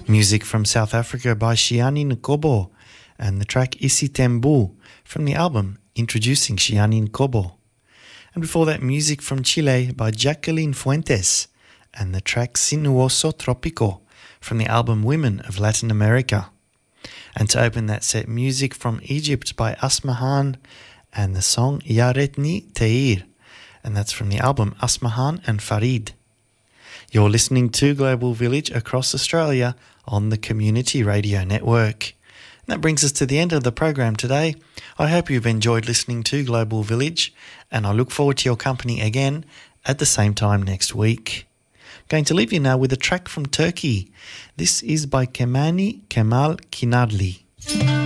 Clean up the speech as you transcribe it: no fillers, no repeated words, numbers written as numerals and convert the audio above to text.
Music from South Africa by Shiani Nkobo and the track Isi Tembu from the album Introducing Shiani Nkobo. And before that, music from Chile by Jacqueline Fuentes and the track Sinuoso Tropico from the album Women of Latin America. And to open that set, music from Egypt by Asmahan and the song Yaretni Teir, and that's from the album Asmahan and Farid. You're listening to Global Village across Australia on the Community Radio Network. And that brings us to the end of the program today. I hope you've enjoyed listening to Global Village, and I look forward to your company again at the same time next week. I'm going to leave you now with a track from Turkey. This is by Kemani Kemal Kinadli.